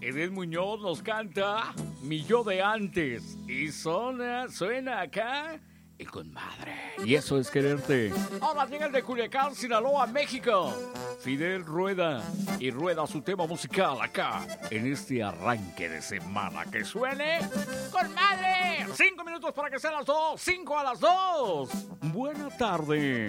Edith Muñoz nos canta Mi Yo de Antes. Y suena acá y con madre. Y eso es quererte. Ahora llega el de Culiacán, Sinaloa, México. Fidel rueda y rueda su tema musical acá en este arranque de semana. Que suene con madre. 5 minutos para que sean las 2. 5 a las 2. Buena tarde.